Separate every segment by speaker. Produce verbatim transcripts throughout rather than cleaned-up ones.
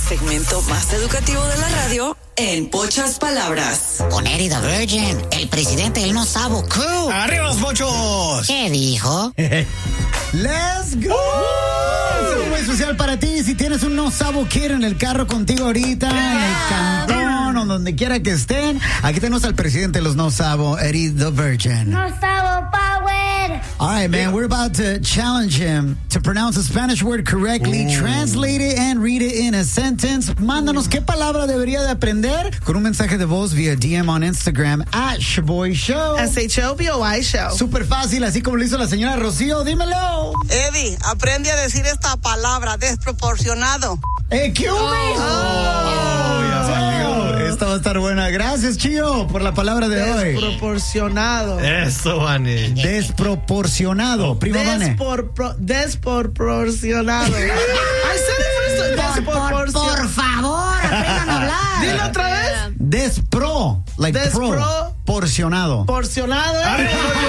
Speaker 1: segmento más educativo de la radio en pocas palabras.
Speaker 2: Con Eddie the Virgin, el presidente del No Sabo Crew.
Speaker 3: ¡Arriba los pochos!
Speaker 2: ¿Qué dijo?
Speaker 4: ¡Let's go! Uh, es muy especial para ti si tienes un No Sabo Kid en el carro contigo ahorita, yeah. en el cantón o donde quiera que estén. Aquí tenemos al presidente de los No Sabo, Eddie the Virgin.
Speaker 5: No Sabo Power!
Speaker 4: All right, man, we're about to challenge him to pronounce a Spanish word correctly, Ooh. translate it, and read it in a sentence. Mándanos qué palabra debería de aprender con un mensaje de voz via D M on Instagram at Shaboy Show.
Speaker 6: S H O B O Y Show.
Speaker 4: Súper fácil, así como lo hizo la señora Rocío. Dímelo.
Speaker 7: Eddie, aprende a decir esta palabra, desproporcionado.
Speaker 4: ¡Eh, qué oh.
Speaker 3: oh, ya valió.
Speaker 4: Esta va a estar buena. Gracias, Chío, por la palabra de hoy.
Speaker 6: Desproporcionado.
Speaker 3: Eso, Vane.
Speaker 4: Desproporcionado. Prima Vane.
Speaker 6: Despropor- desproporcionado. I said it first.
Speaker 2: Por, por, por favor, aprendan a hablar.
Speaker 6: Dilo otra vez.
Speaker 4: Despro, like
Speaker 6: Despro.
Speaker 4: pro. Porcionado.
Speaker 6: Porcionado. ¿eh?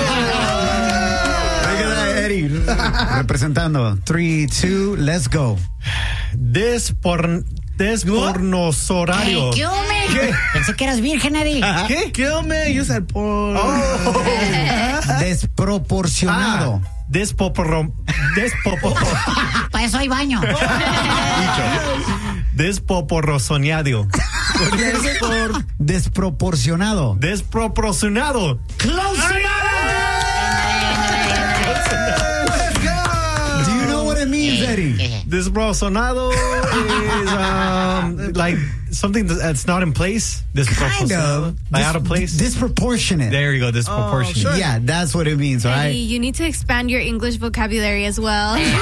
Speaker 4: Eddie, representando. Three, two, let's go.
Speaker 3: Despor... Despornosorario.
Speaker 2: Hey, kill me. ¿Qué? Pensé que eras virgen, Eddie.
Speaker 6: ¿Qué? Kill me, you said por...
Speaker 4: Oh. Desproporcionado.
Speaker 3: Ah, despopor... Despopor...
Speaker 2: Para eso hay baño.
Speaker 3: Despoporrosoneado.
Speaker 4: Despor... Desproporcionado.
Speaker 3: Desproporcionado.
Speaker 4: Close enough. Do you know what it means, Eddie?
Speaker 3: Desproporcionado is um, like something that's not in place.
Speaker 4: Kind of.
Speaker 3: Like
Speaker 4: Dis-
Speaker 3: out of place.
Speaker 4: Disproportionate.
Speaker 3: There you go, disproportionate.
Speaker 6: Oh, sure.
Speaker 4: Yeah, that's what it means, right?
Speaker 8: Eddie, you need to expand your English vocabulary as well.
Speaker 4: Hey,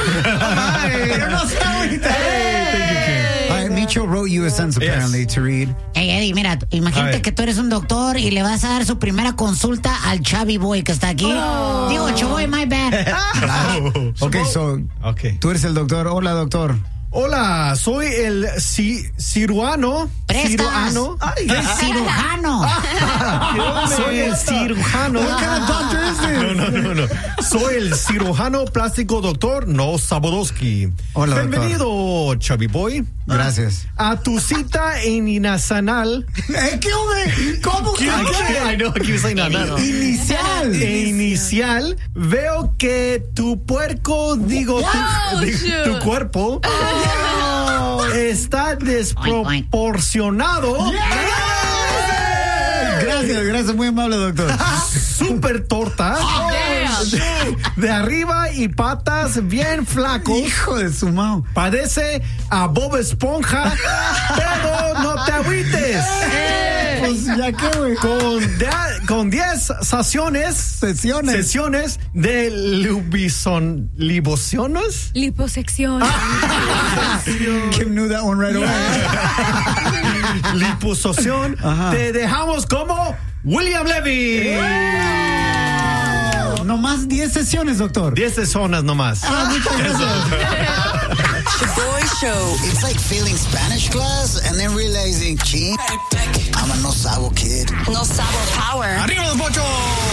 Speaker 3: thank you, Kim.
Speaker 4: All right, Micho wrote you a sentence apparently
Speaker 3: Yes.
Speaker 4: to read.
Speaker 2: Hey, Eddie, mira, imagínate
Speaker 3: ver.
Speaker 2: que tú eres un doctor y le vas a dar su primera consulta al Chavi Boy que está aquí.
Speaker 8: Oh.
Speaker 2: Digo, Chaboy, my bad.
Speaker 3: Oh.
Speaker 4: Okay, so
Speaker 3: Okay.
Speaker 4: tú eres el doctor. Hola, doctor.
Speaker 3: Hola, soy el ci- cirujano.
Speaker 2: Prestas.
Speaker 3: Cirujano.
Speaker 6: Ay,
Speaker 2: Cirujano.
Speaker 3: Soy el cirujano.
Speaker 4: What kind of doctor is this?
Speaker 3: No, no, no, no. Soy el cirujano plástico doctor No Sabodowski.
Speaker 4: Hola, doctor.
Speaker 3: Bienvenido, Chubby Boy.
Speaker 4: Gracias.
Speaker 3: A tu cita en Inasanal.
Speaker 4: Eh, ¿Qué hombre? ¿Cómo que?
Speaker 3: I know, I keep saying that.
Speaker 4: Inicial.
Speaker 3: Inicial, veo que tu puerco, digo, tu,
Speaker 8: Oh,
Speaker 3: di-
Speaker 8: shoot.
Speaker 3: tu cuerpo
Speaker 4: Oh.
Speaker 3: está desproporcionado.
Speaker 4: Gracias, gracias, muy amable, doctor.
Speaker 3: Súper torta. De arriba y patas bien flacos.
Speaker 4: Hijo de su mao.
Speaker 3: Parece a Bob Esponja, pero no te agüites.
Speaker 4: Pues ya que, güey.
Speaker 3: Con de- con diez sesiones,
Speaker 4: Sesiones.
Speaker 3: sesiones de lubison, libociones.
Speaker 8: Liposección.
Speaker 4: Kim knew that one right away.
Speaker 3: Liposucción.
Speaker 4: Ajá.
Speaker 3: Te dejamos como William Levy.
Speaker 4: No más diez sesiones, doctor.
Speaker 3: diez sesiones nomás.
Speaker 4: Ah, muchas gracias.
Speaker 1: Shaboy Show.
Speaker 9: It's like failing Spanish class and then realizing, ching, I'm a no sabo kid.
Speaker 1: No Sabo Power.
Speaker 3: ¡Arriba los bochos!